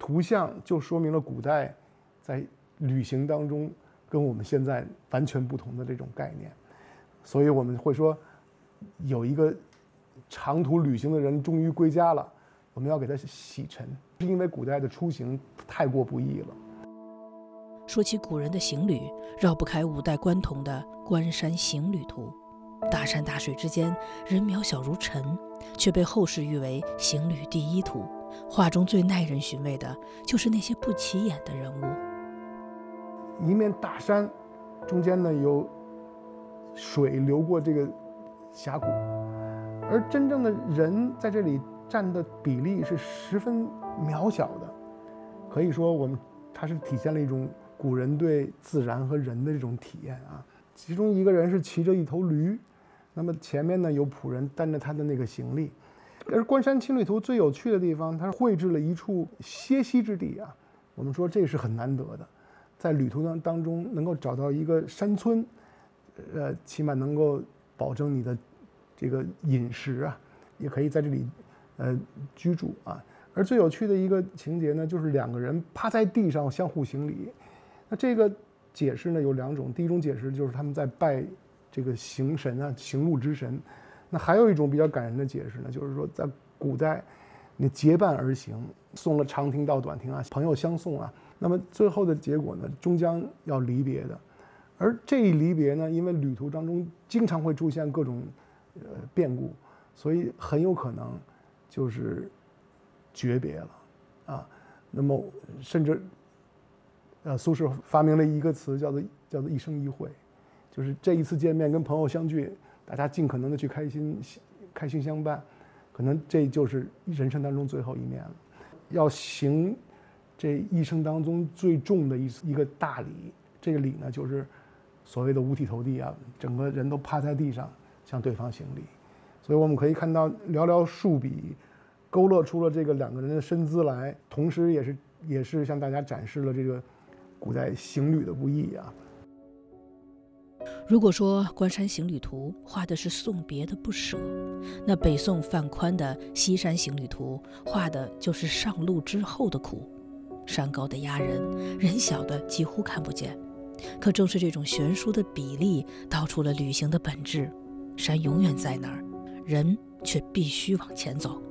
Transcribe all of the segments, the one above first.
图像就说明了古代在旅行当中跟我们现在完全不同的这种概念。所以我们会说，有一个长途旅行的人终于归家了，我们要给他洗尘，是因为古代的出行太过不易了。 说起古人的行旅，绕不开五代官统的《关山行旅图》。大山大水之间，人渺小如尘，却被后世誉为行旅第一图。画中最耐人寻味的就是那些不起眼的人物。 一面大山，中间呢有水流过这个峡谷，而真正的人在这里占的比例是十分渺小的。可以说，它是体现了一种古人对自然和人的这种体验啊。其中一个人是骑着一头驴，那么前面呢有仆人担着他的那个行李。而《关山行旅图》最有趣的地方，它绘制了一处歇息之地啊。我们说这是很难得的，在旅途当中能够找到一个山村，起码能够保证你的这个饮食啊，也可以在这里居住啊。而最有趣的一个情节呢，就是两个人趴在地上相互行礼。那这个解释呢有两种，第一种解释就是他们在拜这个行神啊，行路之神。那还有一种比较感人的解释呢，就是说在古代，你结伴而行，送了长亭到短亭啊，朋友相送啊，那么最后的结果呢，终将要离别的。而这一离别呢，因为旅途当中经常会出现各种变故，所以很有可能就是诀别了啊。那么甚至苏轼发明了一个词叫做一生一会，就是这一次见面跟朋友相聚，大家尽可能的去开心相伴，可能这就是人生当中最后一面了。要行这一生当中最重的一个大礼，这个礼呢就是所谓的五体投地啊，整个人都趴在地上向对方行礼。所以我们可以看到寥寥数笔勾勒出了这个两个人的身姿来，同时也是向大家展示了这个古代行旅的不易啊。 如果说《关山行旅图》画的是送别的不舍，那北宋范宽的《西山行旅图》画的就是上路之后的苦。山高的压人，人小的几乎看不见。可正是这种悬殊的比例，道出了旅行的本质：山永远在那儿，人却必须往前走。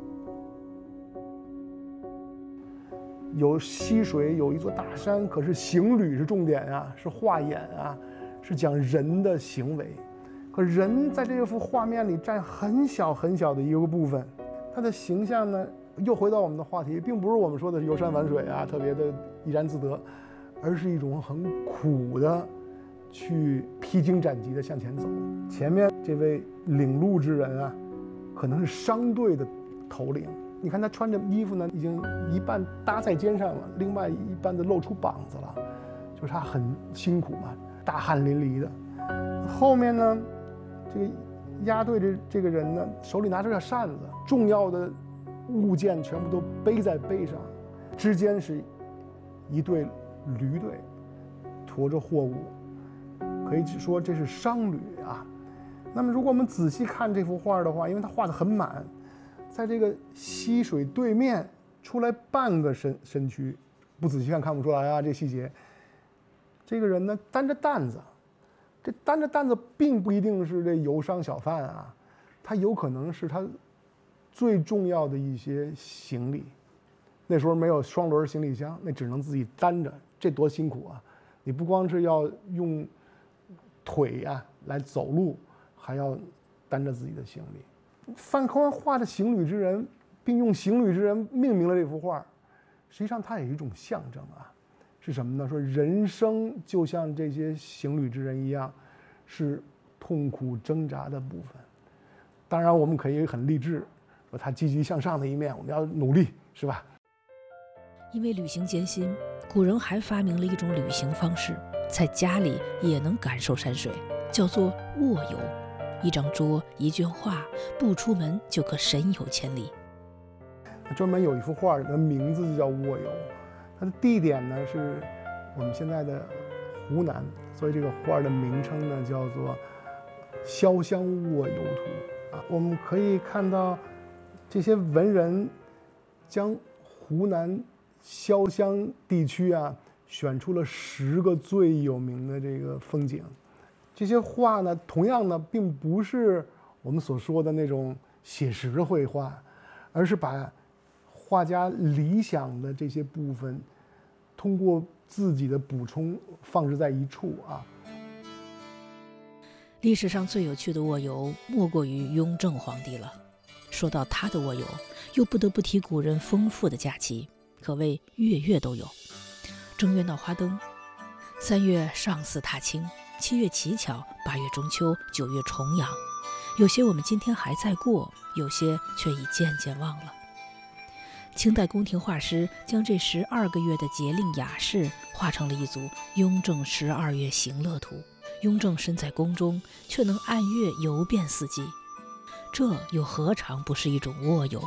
有溪水，有一座大山，可是行旅是重点啊，是画眼啊，是讲人的行为。可人在这幅画面里占很小很小的一个部分，他的形象呢，又回到我们的话题，并不是我们说的游山玩水啊，特别的怡然自得，而是一种很苦的去披荆斩棘的向前走。前面这位领路之人啊，可能是商队的头领。你看他穿着衣服呢，已经一半搭在肩上了，另外一半的露出膀子了，就是他很辛苦嘛，大汗淋漓的。后面呢，这个押队的这个人呢，手里拿着个扇子，重要的物件全部都背在背上，之间是一队驴队，驮着货物，可以说这是商旅啊。那么如果我们仔细看这幅画的话，因为它画得很满，在这个溪水对面出来半个身躯，不仔细看不出来啊，这细节。这个人呢担着担子，这担着担子并不一定是这游商小贩啊，他有可能是他最重要的一些行李。那时候没有双轮行李箱，那只能自己担着，这多辛苦啊！你不光是要用腿啊来走路，还要担着自己的行李。范宽画的行旅之人，并用行旅之人命名了这幅画，实际上它也是一种象征啊。是什么呢？说人生就像这些行旅之人一样，是痛苦挣扎的部分。当然，我们可以很励志，说他积极向上的一面，我们要努力，是吧？ 因为旅行艰辛，古人还发明了一种旅行方式，在家里也能感受山水，叫做卧游。一张桌，一卷画，不出门就可神游千里。 专门有一幅画的名字就叫卧游，它的地点呢是我们现在的湖南，所以这个画的名称呢叫做《潇湘卧游图》啊。我们可以看到这些文人将湖南潇湘地区啊，选出了10个最有名的这个风景。这些画呢，同样呢，并不是我们所说的那种写实绘画，而是把画家理想的这些部分，通过自己的补充放置在一处啊。 历史上最有趣的卧游，莫过于雍正皇帝了。说到他的卧游，又不得不提古人丰富的假期，可谓月月都有。正月闹花灯，3月上巳踏青，7月乞巧，8月中秋，9月重阳。有些我们今天还在过，有些却已渐渐忘了。清代宫廷画师将这12个月的节令雅事画成了一组《雍正12月行乐图》。雍正身在宫中，却能按月游遍四季，这又何尝不是一种卧游？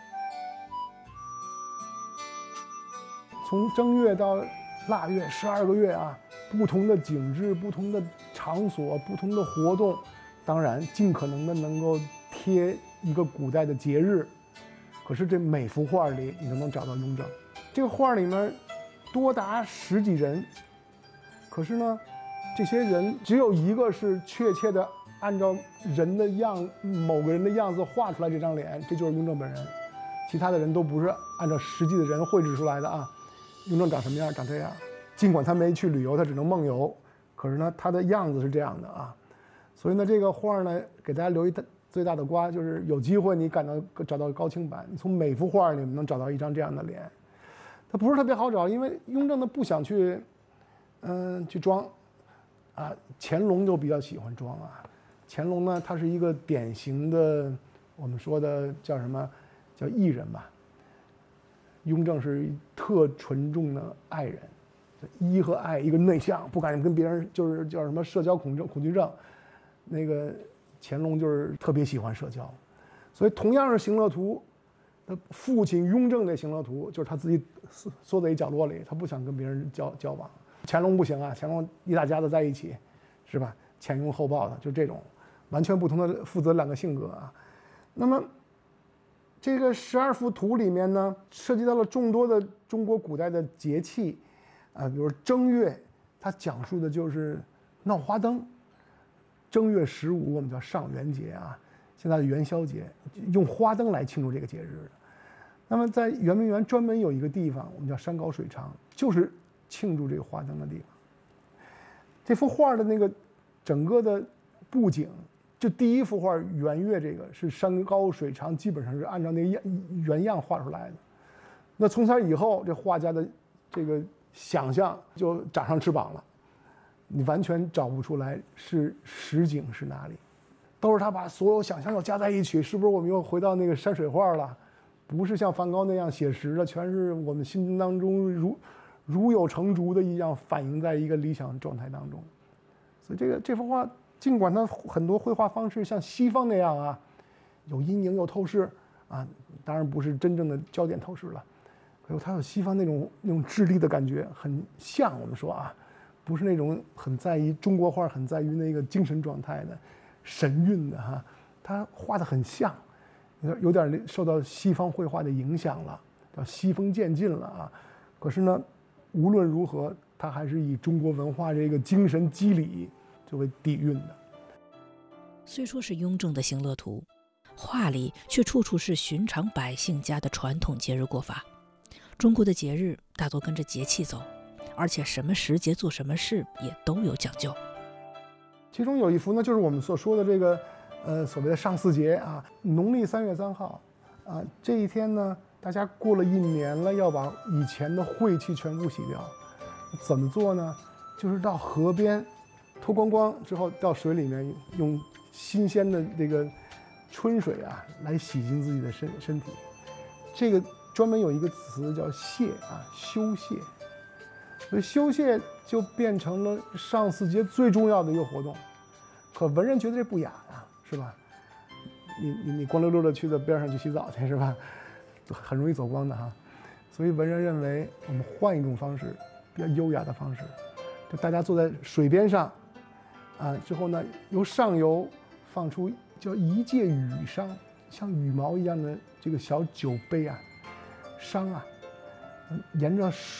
从正月到腊月12个月啊，不同的景致、不同的场所、不同的活动，当然尽可能的能够贴一个古代的节日。可是这每幅画里你都能找到雍正。这个画里面多达10几人，可是呢，这些人只有一个是确切的按照某个人的样子画出来这张脸，这就是雍正本人。其他的人都不是按照实际的人绘制出来的啊。雍正长什么样？长这样。尽管他没去旅游，他只能梦游，可是呢，他的样子是这样的啊。所以呢，这个画呢，给大家留一最大的瓜，就是有机会你找到高清版，你从每幅画里面能找到一张这样的脸。它不是特别好找，因为雍正呢不想去装。啊，乾隆就比较喜欢装啊。乾隆呢，他是一个典型的我们说的叫什么，叫艺人吧。雍正是特纯重的爱人，医和爱一个内向，不敢跟别人就是叫什么社交恐惧症。那个乾隆就是特别喜欢社交，所以同样是行乐图，他父亲雍正的行乐图就是他自己缩在一角落里，他不想跟别人交往。乾隆不行啊，乾隆一大家子在一起，是吧？前拥后抱的，就这种完全不同的父子2个性格啊。那么这个12幅图里面呢，涉及到了众多的中国古代的节气啊，比如正月，它讲述的就是闹花灯。正月15我们叫上元节啊，现在的元宵节，用花灯来庆祝这个节日的。那么在圆明园专门有一个地方，我们叫山高水长，就是庆祝这个花灯的地方。这幅画的那个整个的布景，就第一幅画圆月这个是山高水长，基本上是按照那原样画出来的。那从此以后，这画家的这个想象就长上翅膀了，你完全找不出来是实景是哪里，都是他把所有想象又加在一起，是不是我们又回到那个山水画了？不是像梵高那样写实的，全是我们心当中如有成竹的一样反映在一个理想状态当中。所以这幅画，尽管它很多绘画方式像西方那样啊，有阴影有透视啊，当然不是真正的焦点透视了，可是它有西方那种质地的感觉，很像我们说啊，不是那种很在意中国画很在于那个精神状态的神韵的哈，它画得很像，有点受到西方绘画的影响了，叫西风渐进了啊。可是呢，无论如何，它还是以中国文化这个精神肌理作为底蕴的。 虽说是雍正的行乐图，画里却处处是寻常百姓家的传统节日过法。中国的节日大多跟着节气走，而且什么时节做什么事也都有讲究。 其中有一幅呢，就是我们所说的这个所谓的上巳节啊，农历3月3号啊，这一天呢，大家过了1年了，要把以前的晦气全部洗掉。怎么做呢？就是到河边脱光光之后，到水里面用新鲜的这个春水啊，来洗净自己的身体。这个专门有一个词叫泄啊，修泄。所以修泄就变成了上巳节最重要的一个活动。可文人觉得这不雅呀，是吧？你光溜溜的去到边上去洗澡去，是吧？很容易走光的哈。所以文人认为，我们换一种方式，比较优雅的方式，就大家坐在水边上，啊，之后呢，由上游放出叫一介羽觞，像羽毛一样的这个小酒杯啊，觞啊， 沿着